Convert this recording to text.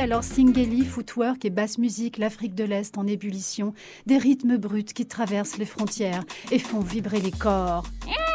alors Singeli, footwork et basse musique, l'Afrique de l'Est en ébullition, des rythmes bruts qui traversent les frontières et font vibrer les corps.